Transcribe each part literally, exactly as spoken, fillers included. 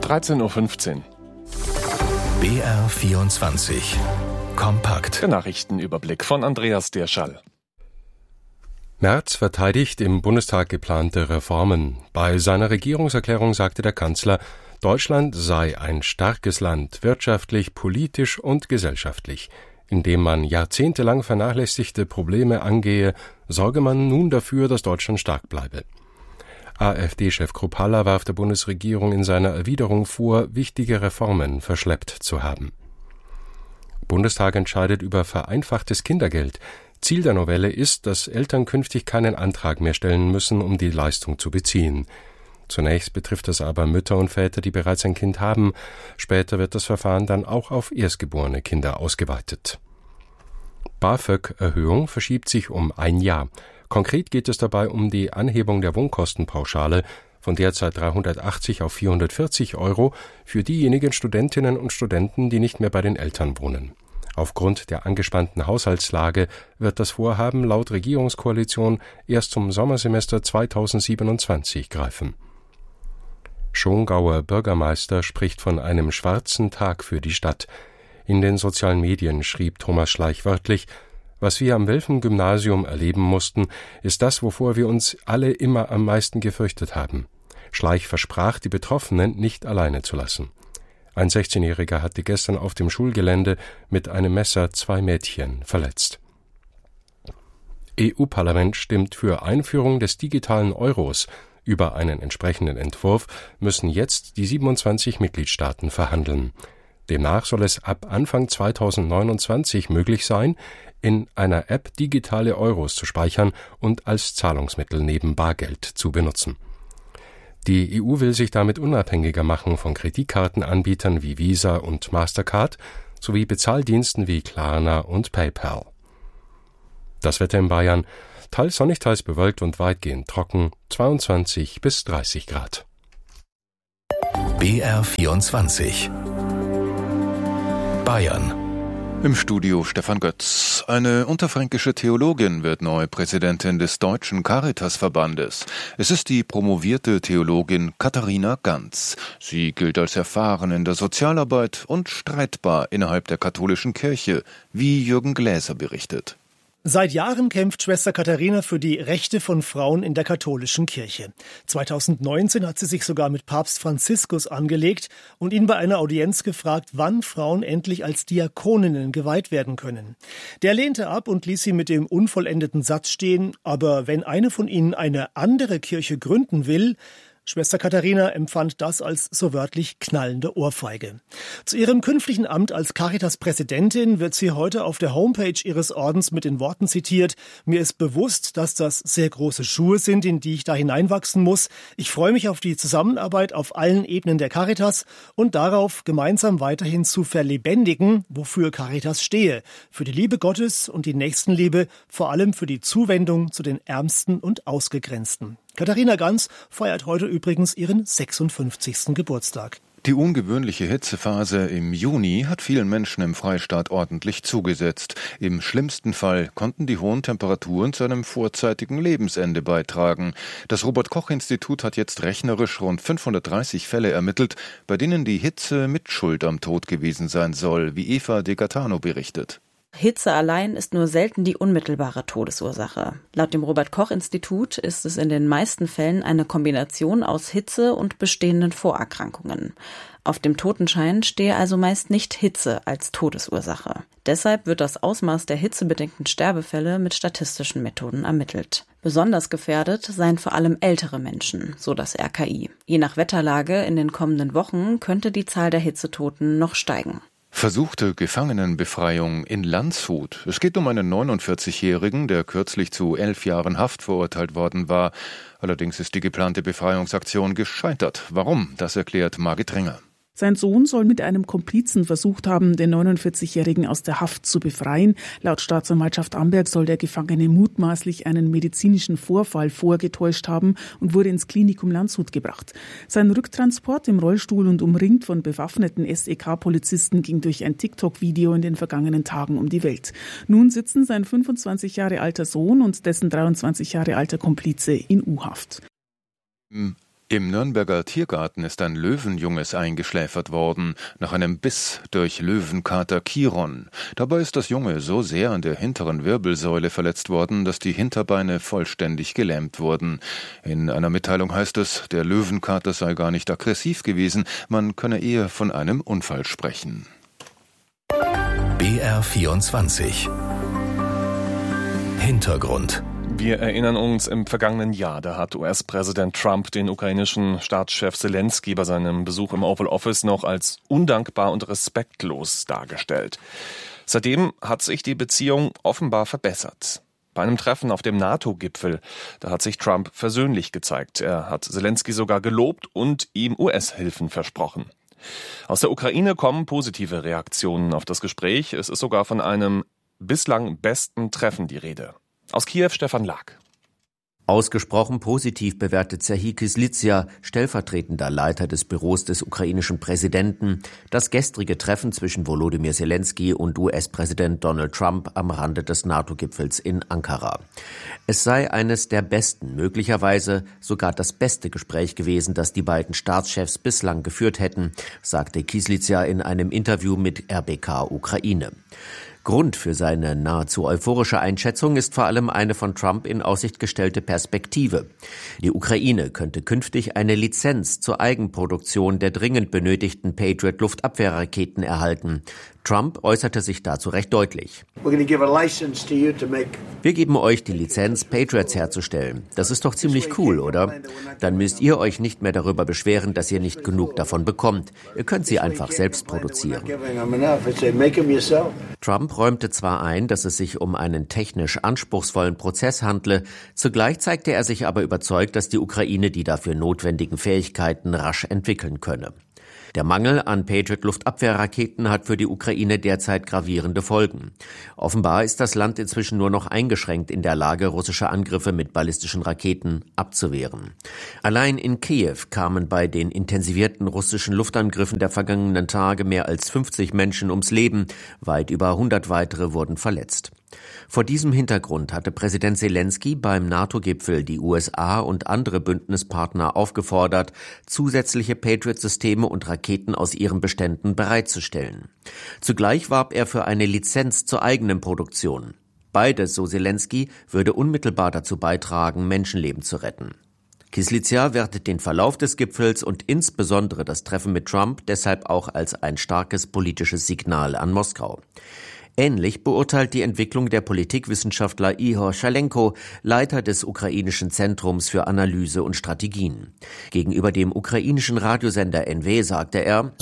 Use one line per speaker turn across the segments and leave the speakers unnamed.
dreizehn Uhr fünfzehn.
B R vierundzwanzig. Kompakt.
Der Nachrichtenüberblick von Andreas Derschall.
Merz verteidigt im Bundestag geplante Reformen. Bei seiner Regierungserklärung sagte der Kanzler, Deutschland sei ein starkes Land, wirtschaftlich, politisch und gesellschaftlich. Indem man jahrzehntelang vernachlässigte Probleme angehe, sorge man nun dafür, dass Deutschland stark bleibe. AfD-Chef Kruppalla warf der Bundesregierung in seiner Erwiderung vor, wichtige Reformen verschleppt zu haben. Bundestag entscheidet über vereinfachtes Kindergeld. Ziel der Novelle ist, dass Eltern künftig keinen Antrag mehr stellen müssen, um die Leistung zu beziehen. Zunächst betrifft das aber Mütter und Väter, die bereits ein Kind haben. Später wird das Verfahren dann auch auf erstgeborene Kinder ausgeweitet. BAföG-Erhöhung verschiebt sich um ein Jahr. Konkret geht es dabei um die Anhebung der Wohnkostenpauschale von derzeit dreihundertachtzig auf vierhundertvierzig Euro für diejenigen Studentinnen und Studenten, die nicht mehr bei den Eltern wohnen. Aufgrund der angespannten Haushaltslage wird das Vorhaben laut Regierungskoalition erst zum Sommersemester zweitausendsiebenundzwanzig greifen. Schongauer Bürgermeister spricht von einem schwarzen Tag für die Stadt. In den sozialen Medien schrieb Thomas Schleich wörtlich, was wir am Welfen-Gymnasium erleben mussten, ist das, wovor wir uns alle immer am meisten gefürchtet haben. Schleich versprach, die Betroffenen nicht alleine zu lassen. Ein sechzehnjähriger hatte gestern auf dem Schulgelände mit einem Messer zwei Mädchen verletzt. E U-Parlament stimmt für Einführung des digitalen Euros. Über einen entsprechenden Entwurf müssen jetzt die siebenundzwanzig Mitgliedstaaten verhandeln. Demnach soll es ab Anfang zweitausendneunundzwanzig möglich sein, in einer App digitale Euros zu speichern und als Zahlungsmittel neben Bargeld zu benutzen. Die E U will sich damit unabhängiger machen von Kreditkartenanbietern wie Visa und Mastercard sowie Bezahldiensten wie Klarna und PayPal. Das Wetter in Bayern: teils sonnig, teils bewölkt und weitgehend trocken, zweiundzwanzig bis dreißig Grad.
B R vierundzwanzig. Bayern.
Im Studio Stefan Götz. Eine unterfränkische Theologin wird neue Präsidentin des Deutschen Caritasverbandes. Es ist die promovierte Theologin Katharina Ganz. Sie gilt als erfahren in der Sozialarbeit und streitbar innerhalb der katholischen Kirche, wie Jürgen Gläser berichtet.
Seit Jahren kämpft Schwester Katharina für die Rechte von Frauen in der katholischen Kirche. zweitausendneunzehn hat sie sich sogar mit Papst Franziskus angelegt und ihn bei einer Audienz gefragt, wann Frauen endlich als Diakoninnen geweiht werden können. Der lehnte ab und ließ sie mit dem unvollendeten Satz stehen, aber wenn eine von ihnen eine andere Kirche gründen will, Schwester Katharina empfand das als so wörtlich knallende Ohrfeige. Zu ihrem künftigen Amt als Caritas-Präsidentin wird sie heute auf der Homepage ihres Ordens mit den Worten zitiert: Mir ist bewusst, dass das sehr große Schuhe sind, in die ich da hineinwachsen muss. Ich freue mich auf die Zusammenarbeit auf allen Ebenen der Caritas und darauf, gemeinsam weiterhin zu verlebendigen, wofür Caritas stehe. Für die Liebe Gottes und die Nächstenliebe, vor allem für die Zuwendung zu den Ärmsten und Ausgegrenzten. Katharina Ganz feiert heute übrigens ihren sechsundfünfzigsten Geburtstag.
Die ungewöhnliche Hitzephase im Juni hat vielen Menschen im Freistaat ordentlich zugesetzt. Im schlimmsten Fall konnten die hohen Temperaturen zu einem vorzeitigen Lebensende beitragen. Das Robert-Koch-Institut hat jetzt rechnerisch rund fünfhundertdreißig Fälle ermittelt, bei denen die Hitze mitschuld am Tod gewesen sein soll, wie Eva De Gaetano berichtet.
Hitze allein ist nur selten die unmittelbare Todesursache. Laut dem Robert-Koch-Institut ist es in den meisten Fällen eine Kombination aus Hitze und bestehenden Vorerkrankungen. Auf dem Totenschein stehe also meist nicht Hitze als Todesursache. Deshalb wird das Ausmaß der hitzebedingten Sterbefälle mit statistischen Methoden ermittelt. Besonders gefährdet seien vor allem ältere Menschen, so das R K I. Je nach Wetterlage in den kommenden Wochen könnte die Zahl der Hitzetoten noch steigen.
Versuchte Gefangenenbefreiung in Landshut. Es geht um einen neunundvierzigjährigen, der kürzlich zu elf Jahren Haft verurteilt worden war. Allerdings ist die geplante Befreiungsaktion gescheitert. Warum? Das erklärt Margit Ringer.
Sein Sohn soll mit einem Komplizen versucht haben, den neunundvierzigjährigen aus der Haft zu befreien. Laut Staatsanwaltschaft Amberg soll der Gefangene mutmaßlich einen medizinischen Vorfall vorgetäuscht haben und wurde ins Klinikum Landshut gebracht. Sein Rücktransport im Rollstuhl und umringt von bewaffneten S E K-Polizisten ging durch ein TikTok-Video in den vergangenen Tagen um die Welt. Nun sitzen sein fünfundzwanzig Jahre alter Sohn und dessen dreiundzwanzig Jahre alter Komplize in U-Haft.
Im Nürnberger Tiergarten ist ein Löwenjunges eingeschläfert worden, nach einem Biss durch Löwenkater Chiron. Dabei ist das Junge so sehr an der hinteren Wirbelsäule verletzt worden, dass die Hinterbeine vollständig gelähmt wurden. In einer Mitteilung heißt es, der Löwenkater sei gar nicht aggressiv gewesen, man könne eher von einem Unfall sprechen.
B R vierundzwanzig Hintergrund.
Wir erinnern uns, im vergangenen Jahr, da hat U S-Präsident Trump den ukrainischen Staatschef Selenskyj bei seinem Besuch im Oval Office noch als undankbar und respektlos dargestellt. Seitdem hat sich die Beziehung offenbar verbessert. Bei einem Treffen auf dem NATO-Gipfel, da hat sich Trump versöhnlich gezeigt. Er hat Selenskyj sogar gelobt und ihm U S-Hilfen versprochen. Aus der Ukraine kommen positive Reaktionen auf das Gespräch. Es ist sogar von einem bislang besten Treffen die Rede. Aus Kiew Stefan Lag.
Ausgesprochen positiv bewertet Serhij Kyslytsja, stellvertretender Leiter des Büros des ukrainischen Präsidenten, das gestrige Treffen zwischen Volodymyr Selenskyj und U S-Präsident Donald Trump am Rande des NATO-Gipfels in Ankara. Es sei eines der besten, möglicherweise sogar das beste Gespräch gewesen, das die beiden Staatschefs bislang geführt hätten, sagte Kyslytsja in einem Interview mit R B K Ukraine. Grund für seine nahezu euphorische Einschätzung ist vor allem eine von Trump in Aussicht gestellte Perspektive. Die Ukraine könnte künftig eine Lizenz zur Eigenproduktion der dringend benötigten Patriot-Luftabwehrraketen erhalten. Trump äußerte sich dazu recht deutlich. Wir geben euch die Lizenz, Patriots herzustellen. Das ist doch ziemlich cool, oder? Dann müsst ihr euch nicht mehr darüber beschweren, dass ihr nicht genug davon bekommt. Ihr könnt sie einfach selbst produzieren. Trump räumte zwar ein, dass es sich um einen technisch anspruchsvollen Prozess handle, zugleich zeigte er sich aber überzeugt, dass die Ukraine die dafür notwendigen Fähigkeiten rasch entwickeln könne. Der Mangel an Patriot-Luftabwehrraketen hat für die Ukraine derzeit gravierende Folgen. Offenbar ist das Land inzwischen nur noch eingeschränkt in der Lage, russische Angriffe mit ballistischen Raketen abzuwehren. Allein in Kiew kamen bei den intensivierten russischen Luftangriffen der vergangenen Tage mehr als fünfzig Menschen ums Leben, weit über hundert weitere wurden verletzt. Vor diesem Hintergrund hatte Präsident Selenskyj beim NATO-Gipfel die U S A und andere Bündnispartner aufgefordert, zusätzliche Patriot-Systeme und Raketen aus ihren Beständen bereitzustellen. Zugleich warb er für eine Lizenz zur eigenen Produktion. Beides, so Selenskyj, würde unmittelbar dazu beitragen, Menschenleben zu retten. Kyslytsja wertet den Verlauf des Gipfels und insbesondere das Treffen mit Trump deshalb auch als ein starkes politisches Signal an Moskau. Ähnlich beurteilt die Entwicklung der Politikwissenschaftler Ihor Schalenko, Leiter des ukrainischen Zentrums für Analyse und Strategien. Gegenüber dem ukrainischen Radiosender N W sagte er: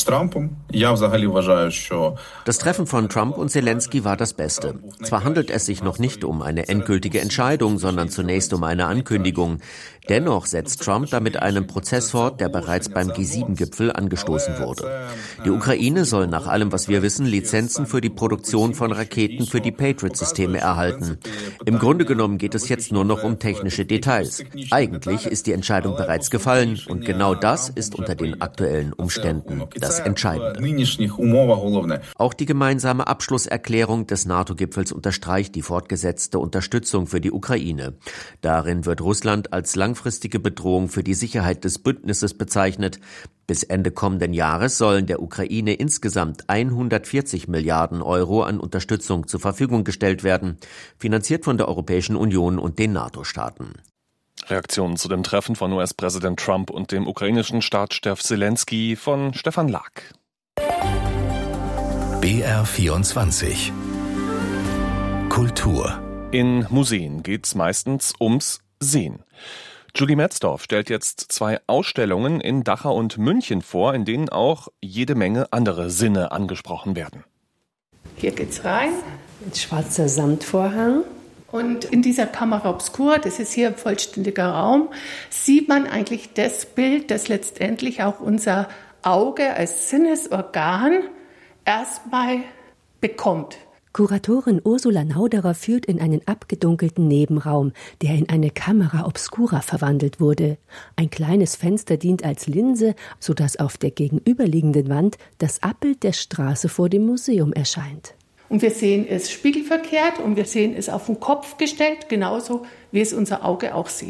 Das Treffen von Trump und Selenskyj war das Beste. Zwar handelt es sich noch nicht um eine endgültige Entscheidung, sondern zunächst um eine Ankündigung. Dennoch setzt Trump damit einen Prozess fort, der bereits beim G sieben Gipfel angestoßen wurde. Die Ukraine soll nach allem, was wir wissen, Lizenzen für die Produktion von Raketen für die Patriot-Systeme erhalten. Im Grunde genommen geht es jetzt nur noch um technische Details. Eigentlich ist die Entscheidung bereits gefallen und genau das ist unter den aktuellen Umständen das Entscheidende. Auch die gemeinsame Abschlusserklärung des NATO-Gipfels unterstreicht die fortgesetzte Unterstützung für die Ukraine. Darin wird Russland als langfristige Bedrohung für die Sicherheit des Bündnisses bezeichnet. Bis Ende kommenden Jahres sollen der Ukraine insgesamt hundertvierzig Milliarden Euro an Unterstützung zur Verfügung gestellt werden, finanziert von der Europäischen Union und den NATO-Staaten.
Reaktionen zu dem Treffen von U S-Präsident Trump und dem ukrainischen Staatschef Selenskyj von Stefan Lag.
B R vierundzwanzig Kultur.
In Museen geht's meistens ums Sehen. Julie Metzdorf stellt jetzt zwei Ausstellungen in Dachau und München vor, in denen auch jede Menge andere Sinne angesprochen werden.
Hier geht's rein.
Ein schwarzer Samtvorhang.
Und in dieser Camera Obscura, das ist hier ein vollständiger Raum, sieht man eigentlich das Bild, das letztendlich auch unser Auge als Sinnesorgan erstmal bekommt.
Kuratorin Ursula Nauderer führt in einen abgedunkelten Nebenraum, der in eine Camera Obscura verwandelt wurde. Ein kleines Fenster dient als Linse, sodass auf der gegenüberliegenden Wand das Abbild der Straße vor dem Museum erscheint.
Und wir sehen es spiegelverkehrt und wir sehen es auf den Kopf gestellt, genauso wie es unser Auge auch sieht.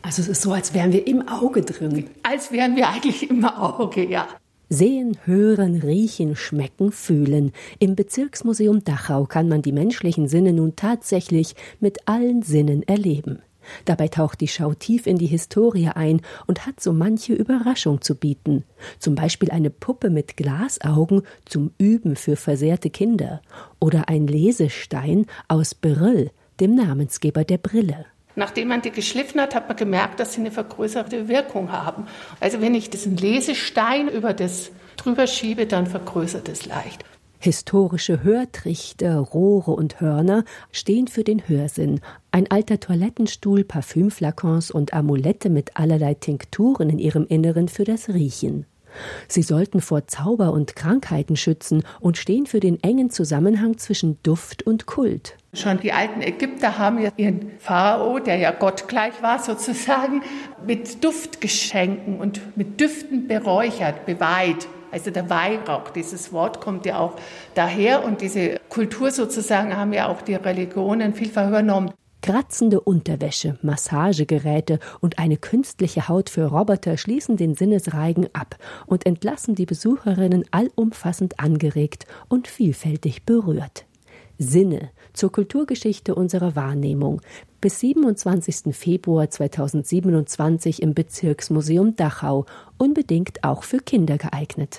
Also es ist so, als wären wir im Auge drin.
Als wären wir eigentlich im Auge, ja.
Sehen, hören, riechen, schmecken, fühlen. Im Bezirksmuseum Dachau kann man die menschlichen Sinne nun tatsächlich mit allen Sinnen erleben. Dabei taucht die Schau tief in die Historie ein und hat so manche Überraschung zu bieten. Zum Beispiel eine Puppe mit Glasaugen zum Üben für versehrte Kinder. Oder ein Lesestein aus Beryll, dem Namensgeber der Brille.
Nachdem man die geschliffen hat, hat man gemerkt, dass sie eine vergrößerte Wirkung haben. Also wenn ich diesen Lesestein über das drüber schiebe, dann vergrößert es leicht.
Historische Hörtrichter, Rohre und Hörner stehen für den Hörsinn. Ein alter Toilettenstuhl, Parfümflakons und Amulette mit allerlei Tinkturen in ihrem Inneren für das Riechen. Sie sollten vor Zauber und Krankheiten schützen und stehen für den engen Zusammenhang zwischen Duft und Kult.
Schon die alten Ägypter haben ja ihren Pharao, der ja gottgleich war sozusagen, mit Duftgeschenken und mit Düften beräuchert, beweiht. Also der Weihrauch, dieses Wort kommt ja auch daher und diese Kultur sozusagen haben ja auch die Religionen vielfach übernommen.
Kratzende Unterwäsche, Massagegeräte und eine künstliche Haut für Roboter schließen den Sinnesreigen ab und entlassen die Besucherinnen allumfassend angeregt und vielfältig berührt. Sinne zur Kulturgeschichte unserer Wahrnehmung. Bis siebenundzwanzigsten Februar zweitausendsiebenundzwanzig im Bezirksmuseum Dachau. Unbedingt auch für Kinder geeignet.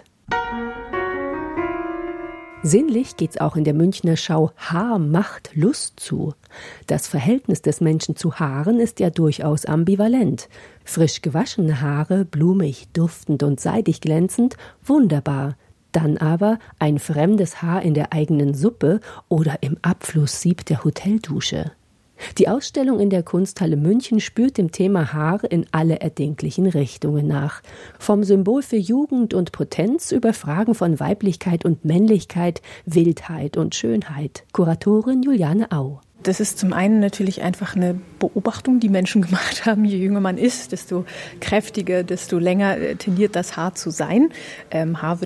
Sinnlich geht's auch in der Münchner Schau Haar macht Lust zu. Das Verhältnis des Menschen zu Haaren ist ja durchaus ambivalent. Frisch gewaschene Haare, blumig, duftend und seidig glänzend, wunderbar. Dann aber ein fremdes Haar in der eigenen Suppe oder im Abflusssieb der Hoteldusche. Die Ausstellung in der Kunsthalle München spürt dem Thema Haare in alle erdenklichen Richtungen nach. Vom Symbol für Jugend und Potenz über Fragen von Weiblichkeit und Männlichkeit, Wildheit und Schönheit. Kuratorin Juliane Au.
Das ist zum einen natürlich einfach eine Beobachtung, die Menschen gemacht haben. Je jünger man ist, desto kräftiger, desto länger tendiert das Haar zu sein. Ähm, Haar wird